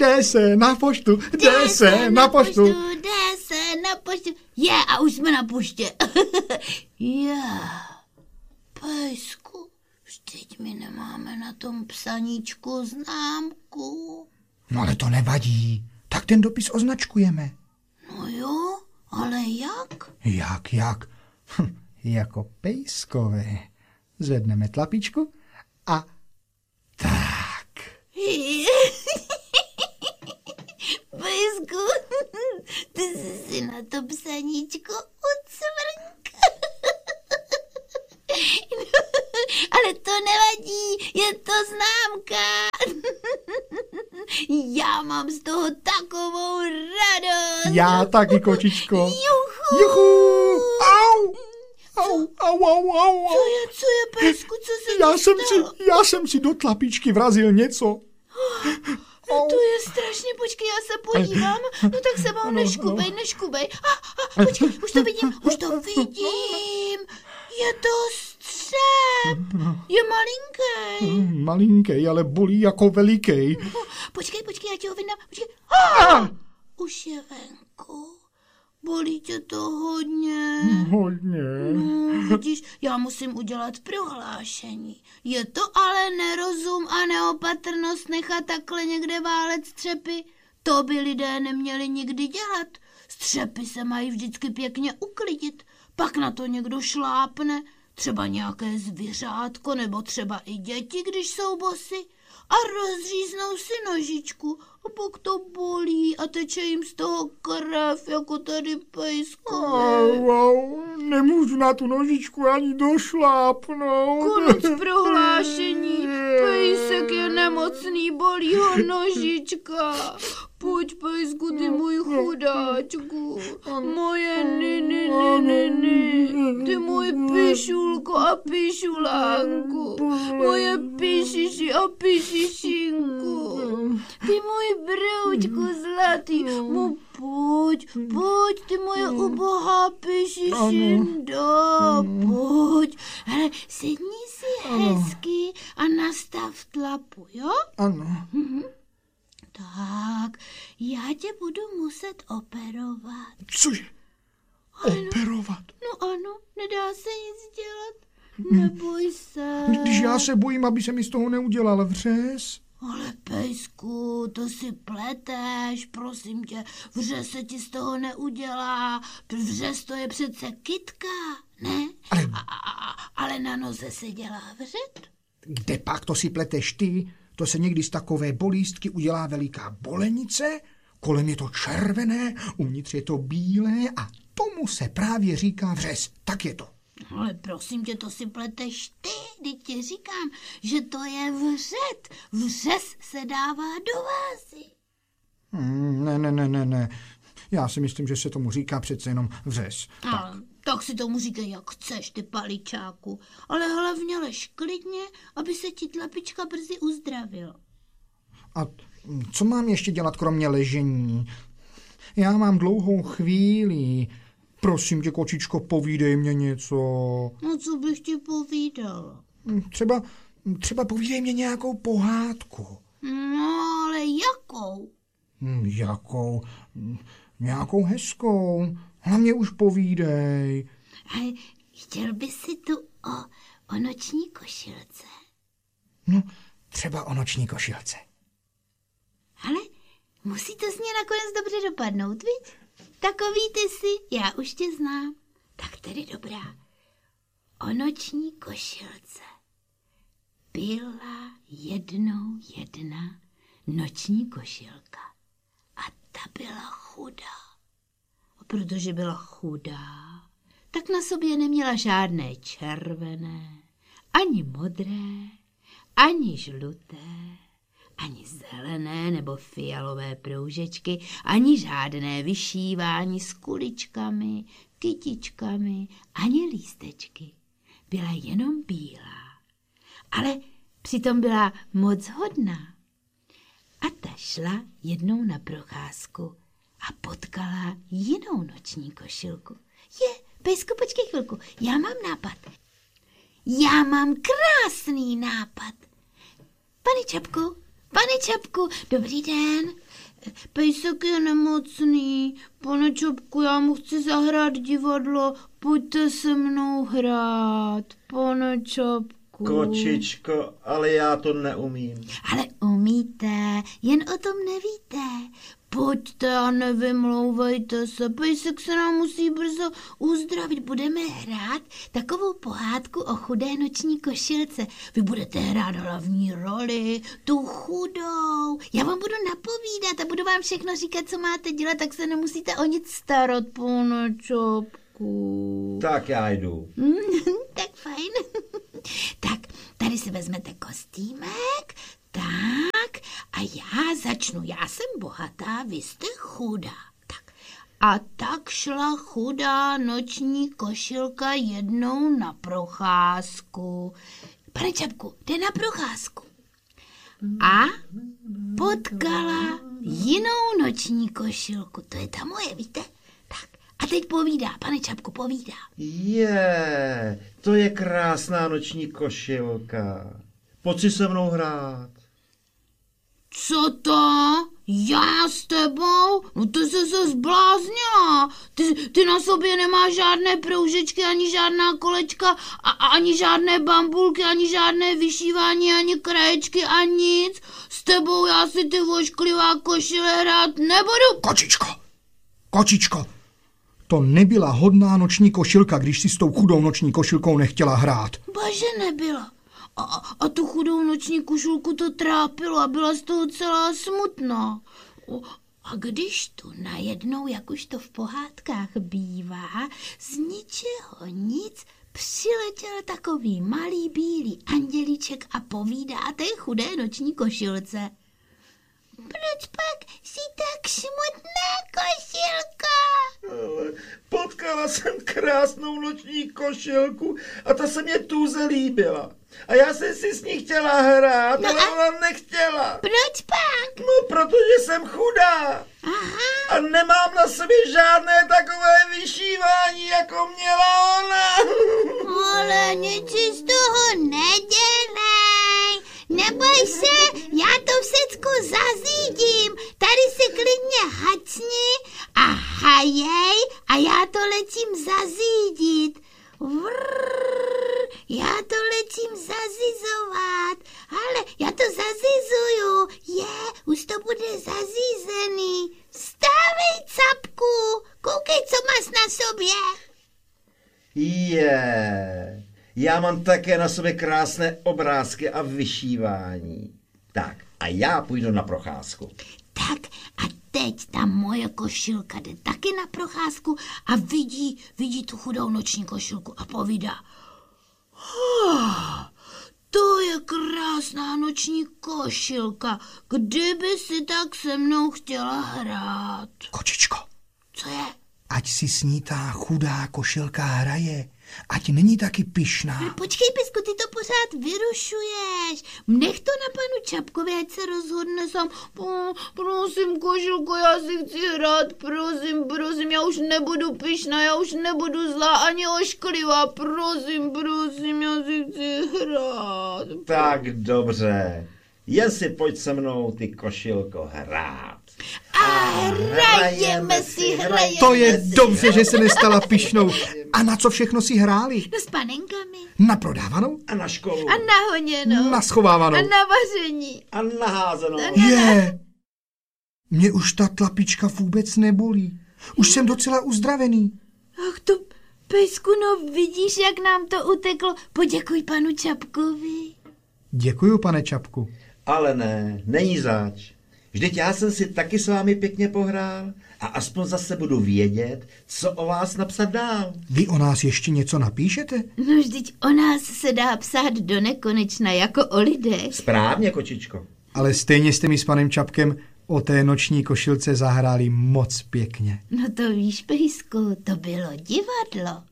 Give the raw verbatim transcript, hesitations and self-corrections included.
jde se na poštu, jde se na poštu. Jde se na poštu. Je, a už jsme na poště. Je, pejsku, vždyť my nemáme na tom psaníčku známku. No ale to nevadí, tak ten dopis označkujeme. No jo, ale jak? Jak, jak? Hm, jako pejskové. Zvedneme tlapičku a tak. Pejsku, ty jsi si na to psaníčko ucvrnk. Ale to nevadí, je to známka. Já mám z toho takovou radost. Já taky, kočičko. Juchu. Juchu. Au. Au, au, au, au. Co je, co je, pejsku, co se já ti jsem stalo? si, já jsem si do tlapičky vrazil něco. No to je strašně, počkej, já se podívám. No tak se mnou neškubej, neškubej. A, a, počkej, už to vidím, už to vidím. Je to střep. Je malinký. Malinký, ale bolí jako veliký. Počkej, počkej, já ti ho vyndám. Počkej. Ah! Už je venku. Bolí tě to hodně. Hodně. No, vidíš, já musím udělat prohlášení. Je to ale nerozum a neopatrnost nechat takhle někde válet střepy. To by lidé neměli nikdy dělat. Střepy se mají vždycky pěkně uklidit. Pak na to někdo šlápne. Třeba nějaké zvířátko, nebo třeba i děti, když jsou bosy. A rozříznou si nožičku. A pak to bolí a teče jim z toho krev, jako tady pejskovi. Au, au, nemůžu na tu nožičku ani došlápnout. Konec prohlášení. Pejsek je nemocný, bolí ho nožička. Pojď, pejsku, ty můj chudáčku. Moje ni, ni, ni, ni, ni. Ty můj pišulko a pišulánku. Moje pišiši a pišišinku. Ty můj broučku zlatý. Mu pojď, pojď, ty moje ubohá pišišindo. Pojď. Hele, sedni si hezky a nastav tlapu, jo? Ano. Mhm. Tak, já tě budu muset operovat. Cože? Operovat? No ano, nedá se nic dělat. Neboj se. Když já se bojím, aby se mi z toho neudělal vřez. Ale pejsku, to si pleteš, prosím tě, vřez se ti z toho neudělá. Vřez to je přece kytka, ne? Ale, a, a, ale na noze se dělá vřet. Kde pak to si pleteš ty? To se někdy z takové bolístky udělá veliká bolenice, kolem je to červené, uvnitř je to bílé a tomu se právě říká vřez. Tak je to. Ale prosím tě, to si pleteš ty, teď ti říkám, že to je vřet. Vřez se dává do vázy. Hmm, ne, ne, ne, ne, ne. Já si myslím, že se tomu říká přece jenom vřez. Tak. Tak si tomu říkej, jak chceš, ty paličáku. Ale hlavně lež klidně, aby se ti tlapička brzy uzdravil. A co mám ještě dělat, kromě ležení? Já mám dlouhou chvíli. Prosím tě, kočičko, povídej mě něco. No, co bych ti povídal? Třeba, třeba povídej mě nějakou pohádku. No, ale jakou? Jakou? Nějakou hezkou. Hlavně už povídej. A chtěl by si tu o, o noční košilce? No, třeba o noční košilce. Ale musí to s ní nakonec dobře dopadnout, viď? Takový ty jsi, já už tě znám. Tak tedy dobrá. O noční košilce. Byla jednou jedna noční košilka. A ta byla chudá. A protože byla chudá, tak na sobě neměla žádné červené, ani modré, ani žluté, ani zelené nebo fialové proužečky, ani žádné vyšívání s kuličkami, kytičkami, ani lístečky. Byla jenom bílá, ale přitom byla moc hodná. A ta šla jednou na procházku a potkala jinou noční košilku. Je, pejsku, počkej chvilku, já mám nápad. Já mám krásný nápad. Pane Čapku, Pane Čapku, dobrý den. Pejsek je nemocný. Pane Čapku, já mu chci zahrát divadlo. Pojďte se mnou hrát, pane Čapku. Kočičko, ale já to neumím. Ale umíte, jen o tom nevíte. Pojďte a nevymlouvejte se, pejsek se nám musí brzo uzdravit. Budeme hrát takovou pohádku o chudé noční košilce. Vy budete hrát hlavní roli, tu chudou. Já vám budu napovídat a budu vám všechno říkat, co máte dělat, tak se nemusíte o nic starat, pane Čapku. Tak já jdu. Tak fajn. Tak, tady si vezmete kostýmek, tak a já začnu. Já jsem bohatá, vy jste chudá. Tak. A tak šla chudá noční košilka jednou na procházku. Pane Čapku, jde na procházku. A potkala jinou noční košilku. To je ta moje, víte? Tak. A teď povídá, pane Čapku, povídá. Je, to je krásná noční košilka. Pojď si se mnou hrát. Co to? Já s tebou? No ty jsi se zbláznila. Ty, ty na sobě nemáš žádné proužečky, ani žádná kolečka, a, ani žádné bambulky, ani žádné vyšívání, ani kraječky a nic. S tebou já si ty vošklivá košile hrát nebudu. Kočičko, kočičko, to nebyla hodná noční košilka, když si s tou chudou noční košilkou nechtěla hrát. Bože, nebyla. A, a tu chudou noční košilku to trápilo a byla z toho celá smutná. A když tu najednou, jak už to v pohádkách bývá, z ničeho nic přiletěl takový malý bílý andělíček a povídá té chudé noční košilce. Proč pak jsi tak smutná, košilko? Ale potkala jsem krásnou noční košilku a ta se mě tuze líbila. A já jsem si s ní chtěla hrát, no ale a... ona nechtěla. Proč pak? No, protože jsem chudá. Aha. A nemám na sobě žádné takové vyšívání, jako měla ona. Ale nic si z toho nedělej. Neboj se, já to všecko zazídím. Tady si klidně hacni a hajej a já to letím zazídit. Vrrr, já to letím zazizovat. Ale já to zazizuju. Je, už to bude zazízený. Vstávej, Capku, koukej, co máš na sobě. Je, já mám také na sobě krásné obrázky a vyšívání. Tak, a já půjdu na procházku. Tak a teď ta moje košilka jde taky na procházku a vidí, vidí tu chudou noční košilku a povídá. Oh, to je krásná noční košilka, kdyby si tak se mnou chtěla hrát. Kočičko, Co je? ať si s ní ta chudá košilka hraje, ať není taky pyšná. Ale počkej, Pisku, ty to pořád vyrušuješ. Nech to na panu Čapkovi, ať se rozhodne sám. Po, prosím, košilko, já si chci hrát, prosím, prosím, já už nebudu pyšná, já už nebudu zlá ani ošklivá, prosím, prosím, já si chci hrát. Tak dobře, jen si pojď se mnou, ty košilko, hrát. A hrajeme si, hrajeme To je si. dobře, že se nestala pyšnou. A na co všechno si hráli? No s panenkami. Na prodávanou? A na školu. A na honěnou. Na schovávanou? A na vaření. A na házenou. Je, mě už ta tlapička vůbec nebolí. Už jsem docela uzdravený. Ach to, Pejsku, no vidíš, jak nám to uteklo. Poděkuj panu Čapkovi. Děkuju, pane Čapku. Ale ne, není zač. Vždyť já jsem si taky s vámi pěkně pohrál a aspoň zase budu vědět, co o vás napsat dál. Vy o nás ještě něco napíšete? No vždyť o nás se dá psát do nekonečna, jako o lidech. Správně, kočičko. Ale stejně jste mi s panem Čapkem o té noční košilce zahráli moc pěkně. No to víš, Pejsku, to bylo divadlo.